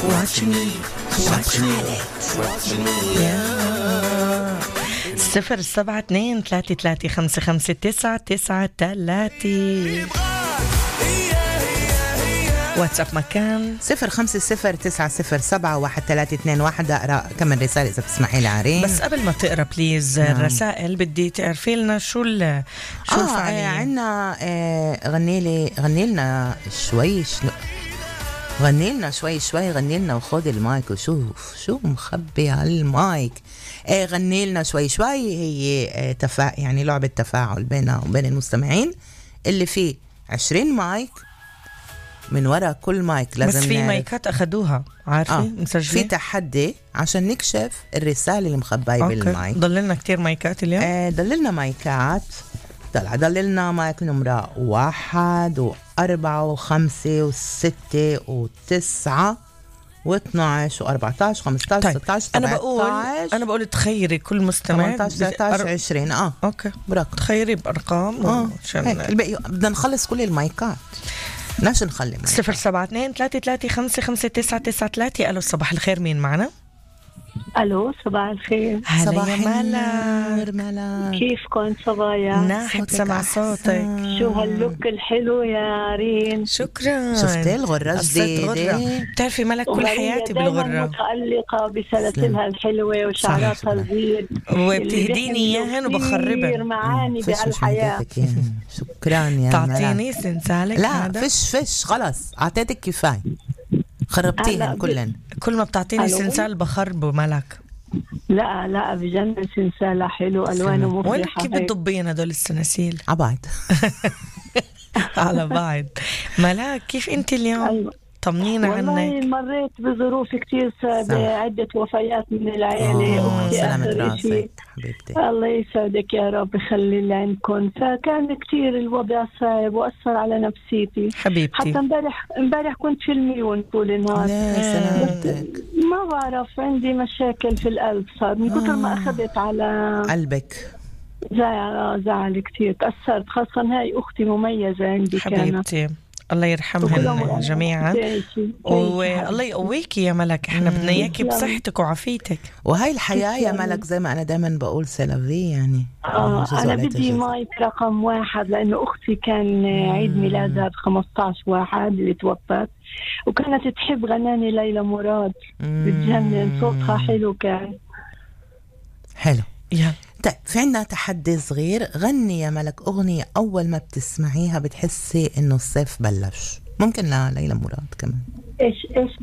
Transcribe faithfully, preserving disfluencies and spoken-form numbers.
watch me watch me watch me صفر سبعة اثنين ثلاثة ثلاثة خمسة خمسة تسعة تسعة ثلاثة. واتساب مكان صفر خمسة صفر تسعة صفر سبعة واحد ثلاثة اثنين واحد. أقرأ كمان رسالة إذا بتسمحي لي عارين. بس قبل ما تقرأ بليز نعم. الرسائل بدي تعرفي لنا شو ال شو آه الفعالية. عنا آه غني لي غني لنا شوي شنو غني لنا شوي شوي غني لنا وخذ المايك وشوف شو مخبي على المايك. آه غني لنا شوي شوي هي آه تفا يعني لعبة تفاعل بيننا وبين المستمعين اللي فيه عشرين مايك. من وراء كل مايك لازم بس في نعرف. مايكات أخدوها عارفة آه. مسجلين في تحدي عشان نكشف الرسالة اللي مخباية بالمايك. ضللنا كتير مايكات اليوم. آه ضللنا مايكات. طلع ضللنا مايك نمرة واحد وأربعة وخمسة وستة وتسعة واثناش وأربعتاش خمستاش طيب. ستاش أنا بقول أنا بقول تخيري كل مستمع ثمانية عشر تسعة عشر عشرين. آه أوكي بركة تخيري بأرقام آه عشان الباقي بدنا نخلص كل المايكات. ناش نخلي صفر سبعة اثنين ثلاثة ثلاثة خمسة خمسة تسعة تسعة ثلاثة. ألو صباح الخير مين معنا؟ ألو صباح الخير. صباح النور ملك. كيفكن صبايا؟ ناحب سمع صوتك. شو هاللوك الحلو يا رين. شكرا. شفتي الغرة جديدة. بتعرفي ملك كل حياتي بالغرة. متألقة بسلاسلها الحلوة وشعراتها البيض وبتهديني إياهن وبخربن معاني بهالحياة. شكرا يا تعطيني سنسالك. لا فش فش خلاص أعطيتك كفاية خربتيهن كلن. كل ما بتعطيني سنسال بخربه ملك. لا لا بجنن سنسالة حلو ألوانه مفرحة. وين كيف بتضبين هدول السناسيل؟ عبعد على بعض. ملاك كيف انت اليوم؟ أيوة. طمنينا عنك. والله مريت بظروف كتير صعبة. عدة وفيات من العائلة. سلامة راسك حبيبتي. الله يسعدك يا رب يخلي اللي عندكم. فكان كتير الوضع صعب وأثر على نفسيتي حبيبتي. حتى امبارح امبارح كنت في الميون طول النهار. ما بعرف عندي مشاكل في القلب صار من كتر ما أخذت على قلبك. زعل زعل كتير تأثرت خاصة هاي أختي مميزة عندي حبيبتي كانت. الله يرحمهن جميعا والله يقويكي يا ملك. احنا بدنا اياكي بصحتك وعافيتك. وهي الحياة يا ملك زي ما أنا دايما بقول سلافي يعني. آه أنا بدي مايك رقم واحد لأنه أختي كان عيد ميلادها بخمستاش واحد اللي توفت وكانت تحب غناني ليلى مراد. بتجنن صوتها حلو كان حلو. يلا طيب في عنا تحدي صغير. غني يا ملك أغنية أول ما بتسمعيها بتحسي إنه الصيف بلش. ممكن لا ليلى مراد كمان. إيش إيش